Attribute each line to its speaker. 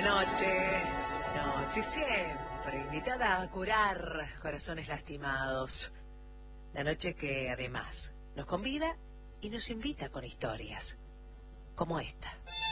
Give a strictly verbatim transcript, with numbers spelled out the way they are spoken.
Speaker 1: noche, la noche siempre invitada a curar corazones lastimados. La noche que además nos convida y nos invita con historias como esta.